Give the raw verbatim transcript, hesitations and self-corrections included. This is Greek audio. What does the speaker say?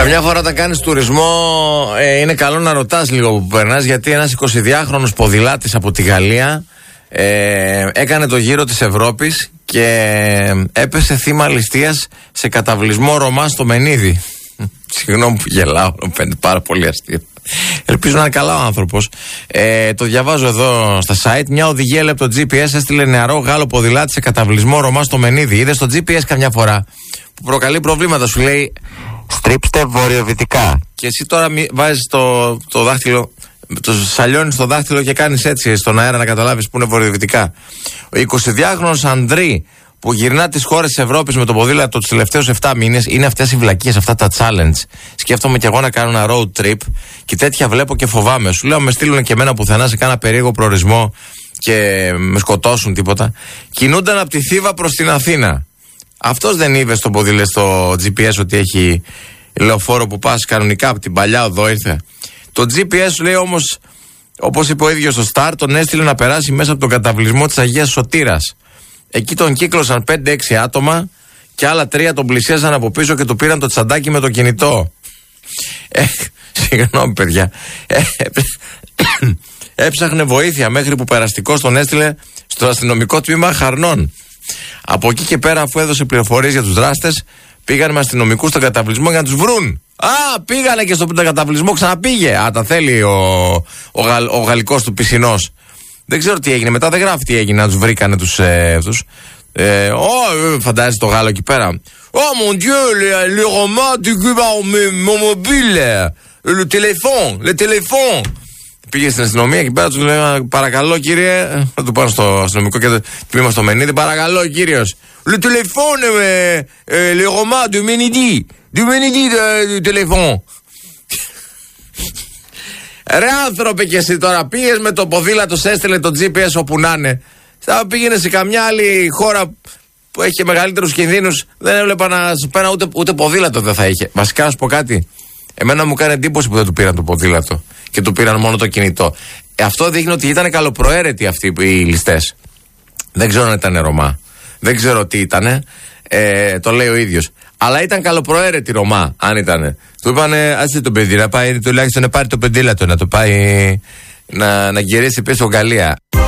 Καμιά φορά όταν κάνεις τουρισμό ε, είναι καλό να ρωτάς λίγο που περνάς, γιατί ένας εικοσιδυάχρονος ποδηλάτης από τη Γαλλία ε, έκανε το γύρο της Ευρώπης και έπεσε θύμα ληστείας σε καταβλισμό Ρωμά στο Μενίδη. Συγγνώμη που γελάω, φαίνεται πάρα πολύ αστείο. Ελπίζω να είναι καλά ο άνθρωπος. Ε, το διαβάζω εδώ στα site. Μια οδηγία λέει από το τζι πι ες έστειλε νεαρό Γάλλο ποδηλάτη σε καταβλισμό Ρωμά στο Μενίδη. Είδε στο τζι πι ες καμιά φορά που προκαλεί προβλήματα, σου λέει στρίψτε βορειοδυτικά. Και εσύ τώρα βάζεις το, το δάχτυλο, το σαλιώνεις το δάχτυλο και κάνεις έτσι στον αέρα να καταλάβεις που είναι βορειοδυτικά. Ο εικοσιδυάχρονος Ανδρή που γυρνά τις χώρες της Ευρώπης με το ποδήλατο τους τελευταίους επτά μήνες, είναι αυτές οι βλακίες, αυτά τα challenge. Σκέφτομαι κι εγώ να κάνω ένα road trip και τέτοια βλέπω και φοβάμαι. Σου λέω, με στείλουν και εμένα πουθενά σε κάνα περίεργο προορισμό και με σκοτώσουν τίποτα. Κινούνταν από τη Θήβα προς την Αθήνα. Αυτός δεν είδε στο ποδήλατο στο τζι πι ες ότι έχει λεωφόρο που πας κανονικά από την παλιά οδό ήρθε. Το τζι πι ες λέει όμως, όπως είπε ο ίδιος στο Star, τον έστειλε να περάσει μέσα από τον καταβλισμό της Αγίας Σωτήρας. Εκεί τον κύκλωσαν πέντε έξι άτομα και άλλα τρία τον πλησίασαν από πίσω και του πήραν το τσαντάκι με το κινητό. Ε, συγγνώμη παιδιά. Ε, έψαχνε βοήθεια μέχρι που περαστικός τον έστειλε στο αστυνομικό τμήμα Χαρνών. Από εκεί και πέρα, αφού έδωσε πληροφορίες για τους δράστες, πήγαν με αστυνομικούς στον καταβλισμό για να τους βρουν. Α, πήγανε και στον καταβλισμό, ξαναπήγε. Α, τα θέλει ο, ο, γαλ, ο γαλλικός του πισινός. Δεν ξέρω τι έγινε. Μετά δεν γράφει τι έγινε, να τους βρήκανε τους ε, αυτούς. Ε, oh, φαντάζεσαι το Γάλλο εκεί πέρα. Oh mon dieu, le, le roman du mon mobile, le téléphone, le téléphone. Πήγε στην αστυνομία και πέρα του λέει, παρακαλώ κύριε, θα του πάω στο αστυνομικό και το τμήμα στο Μενίδη, παρακαλώ κύριος. Le téléphone, euh, le roman du Menidi, du Menidi du téléphone. Ρε άνθρωπε, και εσύ τώρα πήγες με το ποδήλατο, σε έστειλε το τζι πι ες όπου να είναι. Θα πήγαινε σε καμιά άλλη χώρα που έχει μεγαλύτερους κινδύνους, δεν έβλεπα να σου πέρα ούτε, ούτε ποδήλατο δεν θα είχε. Βασικά να σου πω κάτι. Εμένα μου κάνει εντύπωση που δεν του πήραν το ποδήλατο και του πήραν μόνο το κινητό. Ε, αυτό δείχνει ότι ήταν καλοπροαίρετοι αυτοί οι ληστές. Δεν ξέρω αν ήταν Ρωμά. Δεν ξέρω τι ήτανε. Ε, το λέει ο ίδιος. Αλλά ήταν καλοπροαίρετη Ρωμά, αν ήτανε. Του είπανε, άσε το παιδί να πάει, τουλάχιστον να πάρει το πεντήλατο, να το πάει να, να γυρίσει πίσω Γαλλία.